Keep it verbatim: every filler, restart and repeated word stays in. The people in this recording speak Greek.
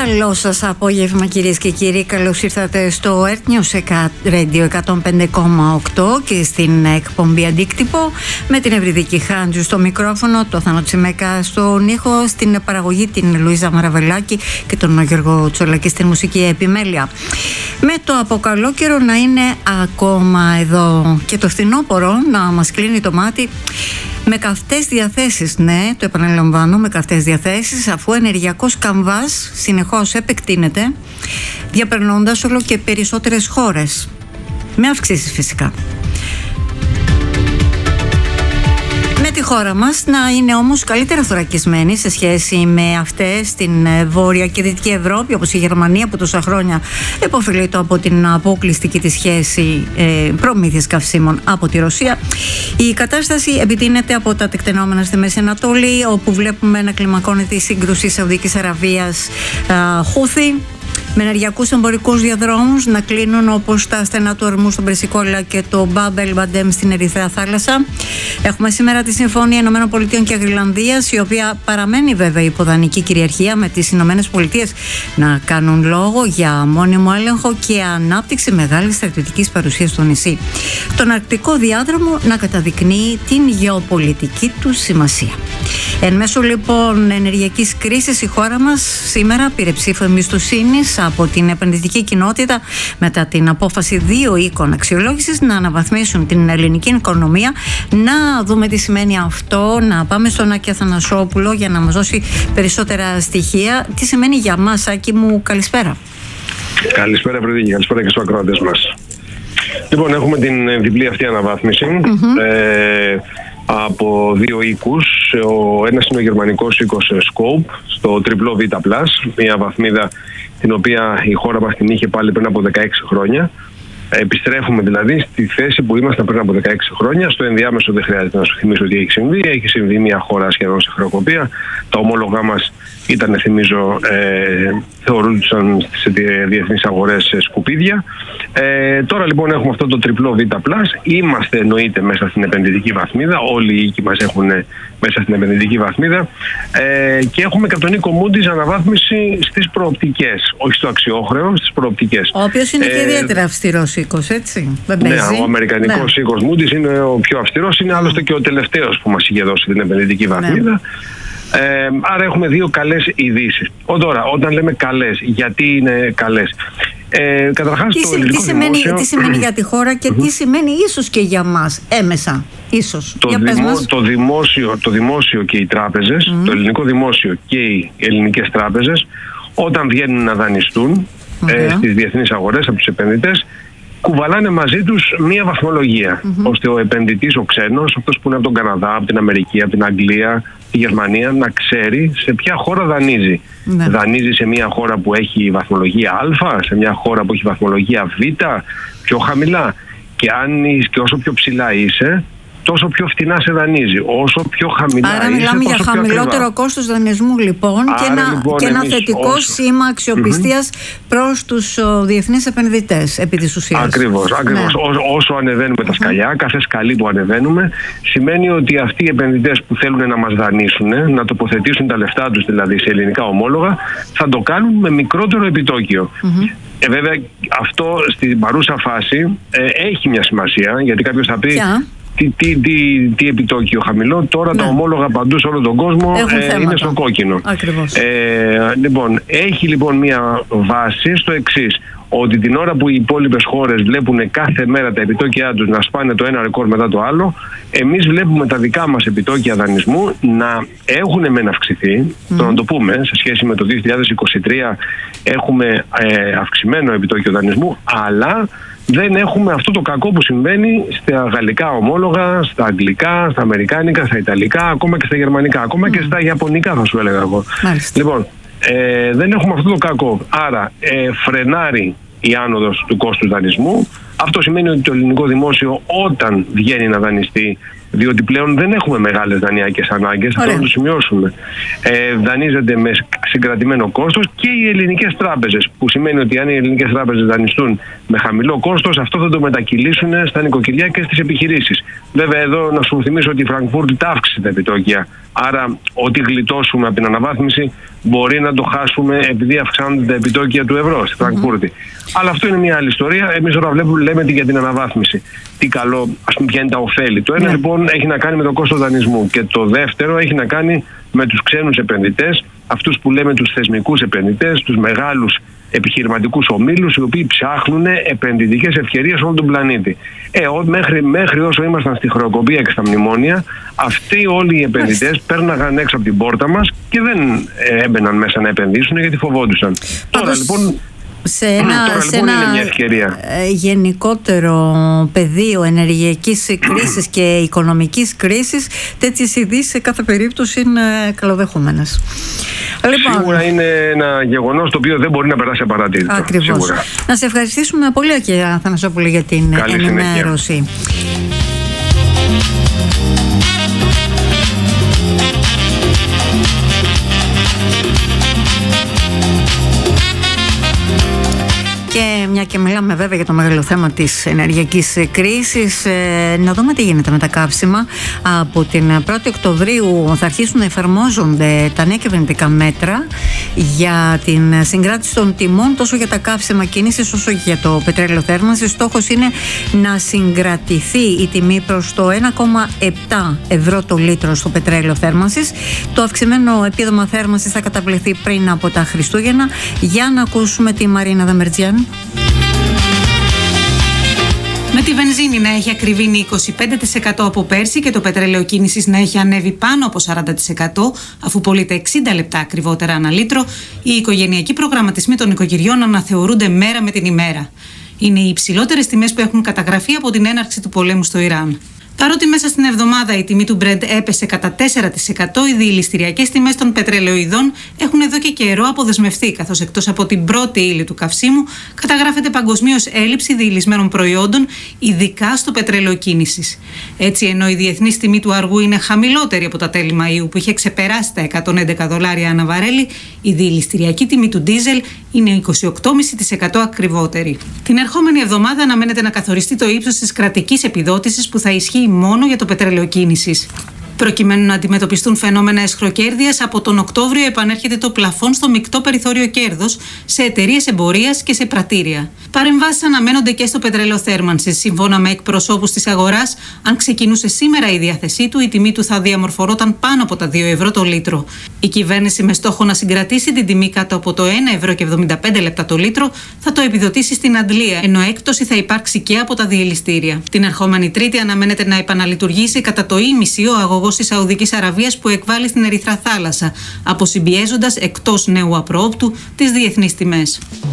Καλό σας απόγευμα, κυρίες και κύριοι. Καλώς ήρθατε στο Earth News Radio εκατόν πέντε κόμμα οκτώ και στην εκπομπή Αντίκτυπο με την Ευρυδική Χάντζου στο μικρόφωνο, το Θάνο Τσιμέκα στον ήχο, στην παραγωγή την Λουίζα Μαραβελάκη και τον Γιώργο Τσολακή στην μουσική επιμέλεια. Με το αποκαλό καιρό να είναι ακόμα εδώ και το φθινόπωρο να μας κλείνει το μάτι με καυτές διαθέσεις, ναι, το επαναλαμβάνω, με καυτές διαθέσεις, αφού ο ενεργειακός καμβάς συνεχώς επεκτείνεται, διαπερνώντας όλο και περισσότερες χώρες, με αυξήσεις φυσικά. Με τη χώρα μας να είναι όμως καλύτερα θωρακισμένη σε σχέση με αυτές στην Βόρεια και Δυτική Ευρώπη, όπως η Γερμανία που τόσα χρόνια επωφελείται από την αποκλειστική της σχέση ε, προμήθειας καυσίμων από τη Ρωσία. Η κατάσταση επιτείνεται από τα τεκτενόμενα στη Μέση Ανατολή, όπου βλέπουμε να κλιμακώνεται η σύγκρουση Σαουδικής Αραβίας Χούθη, με ενεργειακούς εμπορικούς διαδρόμους να κλείνουν, όπως τα στενά του Ορμού στον Περσικό αλλά και το Μπάμπελ Μπαντέμ στην Ερυθρέα Θάλασσα. Έχουμε σήμερα τη Συμφωνία Ηνωμένων Πολιτειών και Γροιλανδίας, η οποία παραμένει βέβαια υπό δανεική κυριαρχία, με τις Ηνωμένες Πολιτείες να κάνουν λόγο για μόνιμο έλεγχο και ανάπτυξη μεγάλης στρατιωτικής παρουσίας στο νησί. Τον Αρκτικό διάδρομο να καταδεικνύει την γεωπολιτική του σημασία. Εν μέσω λοιπόν ενεργειακής κρίσης, η χώρα μας σήμερα πήρε ψήφο εμπιστοσύνης από την επενδυτική κοινότητα μετά την απόφαση δύο οίκων αξιολόγησης να αναβαθμίσουν την ελληνική οικονομία. Να δούμε τι σημαίνει αυτό, να πάμε στον Άκη Αθανασόπουλο για να μας δώσει περισσότερα στοιχεία. Τι σημαίνει για μας, Άκη μου, καλησπέρα. Καλησπέρα, Ευρυδίκη, καλησπέρα και στους ακροατές μας. Λοιπόν, έχουμε την διπλή αυτή αναβάθμιση. Mm-hmm. Ε, από δύο οίκους. Ο ένας είναι ο γερμανικός οίκος Scope στο τριπλό Β+, μια βαθμίδα την οποία η χώρα μας την είχε πάλι πριν από δεκαέξι χρόνια. Επιστρέφουμε δηλαδή στη θέση που ήμασταν πριν από δεκαέξι χρόνια. Στο ενδιάμεσο δεν χρειάζεται να σου θυμίσω τι έχει συμβεί. Έχει συμβεί μια χώρα σχεδόν σε χρεοκοπία. Τα ομόλογά μας ήταν, θυμίζω, ε, θεωρούνταν στις διεθνείς αγορές σκουπίδια. Ε, τώρα λοιπόν έχουμε αυτό το τριπλό Β+. Είμαστε εννοείται μέσα στην επενδυτική βαθμίδα. Όλοι οι οίκοι μας έχουν μέσα στην επενδυτική βαθμίδα. Ε, και έχουμε και από τον οίκο Moody's αναβάθμιση στις προοπτικές. Όχι στο αξιόχρεο, στις προοπτικές. Ο οποίος είναι ε, και ιδιαίτερα αυστηρός οίκος, έτσι. Ναι, ο αμερικανικός ναι. οίκος Moody's είναι ο πιο αυστηρός. Είναι άλλωστε και ο τελευταίος που μας είχε δώσει την επενδυτική βαθμίδα. Ναι. Ε, άρα έχουμε δύο καλές ειδήσεις. Ο, τώρα, όταν λέμε καλές, γιατί είναι καλές? Ε, καταρχάς, τι, το τι, τι, σημαίνει, δημόσιο... τι σημαίνει για τη χώρα και τι σημαίνει ίσως και για μας έμεσα, ίσως. Το, για δημο, το, δημόσιο, το δημόσιο και οι τράπεζες, mm. το ελληνικό δημόσιο και οι ελληνικές τράπεζες, όταν βγαίνουν να δανειστούν okay. ε, στις διεθνείς αγορές από τους επενδυτές, κουβαλάνε μαζί τους μία βαθμολογία, mm-hmm. ώστε ο επενδυτής, ο ξένος, αυτός που είναι από τον Καναδά, από την Αμερική, από την Αγγλία, τη Γερμανία, να ξέρει σε ποια χώρα δανείζει. Ναι. Δανείζει σε μια χώρα που έχει βαθμολογία Α, σε μια χώρα που έχει βαθμολογία Β, πιο χαμηλά. Και, αν, και όσο πιο ψηλά είσαι, τόσο πιο φτηνά σε δανείζει. Όσο πιο χαμηλά Άρα είσαι, μιλάμε για χαμηλότερο κόστος δανεισμού λοιπόν. Άρα, και ένα, λοιπόν, και ένα θετικό όσο... σήμα αξιοπιστίας mm-hmm. προς τους ο, διεθνείς επενδυτές επί της ουσίας. Ακριβώς. ακριβώς. Ναι. Όσο, όσο ανεβαίνουμε mm-hmm. τα σκαλιά, κάθε σκαλί που ανεβαίνουμε, σημαίνει ότι αυτοί οι επενδυτές που θέλουν να μας δανείσουν, να τοποθετήσουν τα λεφτά τους δηλαδή σε ελληνικά ομόλογα, θα το κάνουν με μικρότερο επιτόκιο. Mm-hmm. Ε, βέβαια αυτό στην παρούσα φάση ε, έχει μια σημασία, γιατί κάποιος θα πει... Yeah. Τι, τι, τι, τι επιτόκιο χαμηλό. Τώρα ναι. τα ομόλογα παντού σε όλο τον κόσμο ε, είναι στο κόκκινο. Ε, λοιπόν, έχει λοιπόν μια βάση στο εξής, ότι την ώρα που οι υπόλοιπες χώρες βλέπουν κάθε μέρα τα επιτόκια τους να σπάνε το ένα ρεκόρ μετά το άλλο, εμείς βλέπουμε τα δικά μας επιτόκια δανεισμού να έχουν μεν αυξηθεί. Mm. Το να το πούμε, σε σχέση με το δύο χιλιάδες είκοσι τρία έχουμε ε, αυξημένο επιτόκιο δανεισμού, αλλά δεν έχουμε αυτό το κακό που συμβαίνει στα γαλλικά ομόλογα, στα αγγλικά, στα αμερικάνικα, στα ιταλικά, ακόμα και στα γερμανικά, ακόμα mm. και στα ιαπωνικά θα σου έλεγα εγώ. Μάλιστα. Λοιπόν, ε, δεν έχουμε αυτό το κακό. Άρα ε, φρενάρει η άνοδος του κόστους δανεισμού. Αυτό σημαίνει ότι το ελληνικό δημόσιο όταν βγαίνει να δανειστεί διότι πλέον δεν έχουμε μεγάλες δανειακές ανάγκες, αυτό να το σημειώσουμε. Ε, δανείζεται με συγκρατημένο κόστος και οι ελληνικές τράπεζες, που σημαίνει ότι αν οι ελληνικές τράπεζες δανειστούν με χαμηλό κόστος, αυτό θα το μετακυλήσουν στα νοικοκυριά και στις επιχειρήσεις. Βέβαια, εδώ να σου θυμίσω ότι η Φραγκφούρτη τα αύξησε τα επιτόκια. Άρα, ό,τι γλιτώσουμε από την αναβάθμιση μπορεί να το χάσουμε επειδή αυξάνονται τα επιτόκια του ευρώ στη Φραγκφούρτη. Mm-hmm. Αλλά αυτό είναι μια άλλη ιστορία. Εμείς τώρα βλέπουμε, λέμε για την αναβάθμιση. Τι καλό, ας πούμε, ποια είναι τα ωφέλη. Το ένα yeah. λοιπόν έχει να κάνει με το κόστος δανεισμού. Και το δεύτερο έχει να κάνει με τους ξένους επενδυτές, αυτούς που λέμε τους θεσμικούς επενδυτές, τους μεγάλους επιχειρηματικούς ομίλους, οι οποίοι ψάχνουν επενδυτικές ευκαιρίες σε όλο τον πλανήτη. Ε, μέχρι, μέχρι όσο ήμασταν στη χρεοκοπία και στα μνημόνια, αυτοί όλοι οι επενδυτές πέρναγαν έξω από την πόρτα μας και δεν ε, έμπαιναν μέσα να επενδύσουν γιατί φοβόντουσαν. Τώρα λοιπόν. Σε ένα, τώρα, σε λοιπόν, ένα είναι μια ευκαιρία. γενικότερο πεδίο ενεργειακής κρίσης και οικονομικής κρίσης, τέτοιες ειδήσεις σε κάθε περίπτωση είναι καλοδεχούμενες. Λοιπόν, σίγουρα είναι ένα γεγονός το οποίο δεν μπορεί να περάσει απαρατήρητο. Ακριβώς. Σίγουρα. Να σε ευχαριστήσουμε πολύ, κύριε Αθανασόπουλε, για την καλή ενημέρωση. Συνέχεια. Και μια και μιλάμε βέβαια για το μεγάλο θέμα της ενεργειακής κρίσης, ε, να δούμε τι γίνεται με τα καύσιμα. Από την πρώτη Οκτωβρίου θα αρχίσουν να εφαρμόζονται τα νέα κυβερνητικά μέτρα για την συγκράτηση των τιμών τόσο για τα καύσιμα κίνησης όσο και για το πετρέλαιο θέρμανσης. Στόχος είναι να συγκρατηθεί η τιμή προς το ένα κόμμα επτά ευρώ το λίτρο στο πετρέλαιο θέρμανσης. Το αυξημένο επίδομα θέρμανσης θα καταβληθεί πριν από τα Χριστούγεννα. Για να ακούσουμε τη Μαρίνα Δαμερτζιάν. Με τη βενζίνη να έχει ακριβήνει είκοσι πέντε τοις εκατό από πέρσι και το πετρέλαιο κίνησης να έχει ανέβει πάνω από σαράντα τοις εκατό, αφού πωλείται εξήντα λεπτά ακριβότερα ανά λίτρο, οι οικογενειακοί προγραμματισμοί των νοικοκυριών αναθεωρούνται μέρα με την ημέρα. Είναι οι υψηλότερες τιμές που έχουν καταγραφεί από την έναρξη του πολέμου στο Ιράν. Παρότι μέσα στην εβδομάδα η τιμή του Brent έπεσε κατά τέσσερα τοις εκατό, οι διηληστηριακές τιμές των πετρελαιοειδών έχουν εδώ και καιρό αποδεσμευτεί, καθώς εκτός από την πρώτη ύλη του καυσίμου καταγράφεται παγκοσμίως έλλειψη διηλυσμένων προϊόντων, ειδικά στο πετρέλαιο κίνησης. Έτσι, ενώ η διεθνής τιμή του αργού είναι χαμηλότερη από τα τέλη Μαΐου που είχε ξεπεράσει τα εκατόν έντεκα δολάρια ανά βαρέλι, η διηληστηριακή τιμή του ντίζελ είναι είκοσι οκτώ κόμμα πέντε τοις εκατό ακριβότερη. Την ερχόμενη εβδομάδα αναμένεται να καθοριστεί το ύψος της κρατικής επιδότησης που θα ισχύει μόνο για το πετρέλαιο κίνησης. Προκειμένου να αντιμετωπιστούν φαινόμενα αισχροκέρδειας, από τον Οκτώβριο επανέρχεται το πλαφόν στο μεικτό περιθώριο κέρδος σε εταιρείες εμπορίας και σε πρατήρια. Παρεμβάσεις αναμένονται και στο πετρέλαιο θέρμανσης. Σύμφωνα με εκπροσώπους της αγοράς, αν ξεκινούσε σήμερα η διάθεσή του, η τιμή του θα διαμορφωνόταν πάνω από τα δύο ευρώ το λίτρο. Η κυβέρνηση, με στόχο να συγκρατήσει την τιμή κάτω από το ένα ευρώ και εβδομήντα πέντε λεπτά το λίτρο, θα το επιδοτήσει στην αντλία, ενώ έκπτωση θα υπάρξει και από τα διελιστήρια. Την ερχόμενη Τρίτη αναμένεται να επαναλειτουργήσει κατά το ίμιση ο αγωγός της Σαουδικής Αραβίας που εκβάλλει στην Ερυθρά Θάλασσα, αποσυμπιέζοντας εκτός νέου απροόπτου τις διεθνείς τιμές.